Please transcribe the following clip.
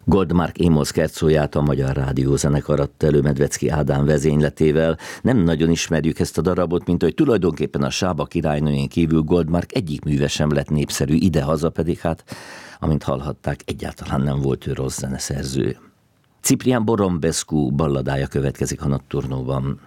Goldmark Émol szkercóját a Magyar Rádiózenekar adta elő Medvecki Ádám vezényletével. Nem nagyon ismerjük ezt a darabot, mint hogy tulajdonképpen a Sába királynőjén kívül Goldmark egyik műve sem lett népszerű, idehaza pedig amint hallhatták, egyáltalán nem volt ő rossz zeneszerző. Ciprián Borombescu balladája következik a Notturnóban.